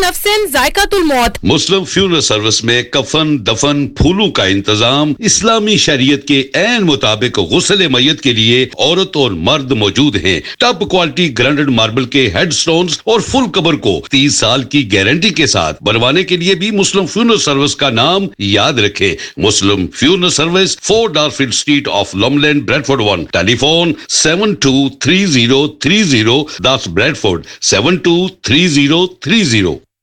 नफ्सन जायकातुल मौत। मुस्लिम funeral service में कफन, दफन, फूलों का इंतजाम इस्लामी शरीयत के ऐन मुताबिक गुस्ल मय्यत के लिए औरत और मर्द मौजूद हैं। टॉप क्वालिटी ग्राइंडेड मार्बल के हेडस्टोन्स और फुल कबर को 30 साल की गारंटी के साथ बनवाने के लिए भी मुस्लिम फ्यूनरल सर्विस का नाम याद रखें। मुस्लिम funeral service, 4 डार्फील्ड street of लॉमलैंड, Bradford 1। Telephone 723030, that's Bradford 723030।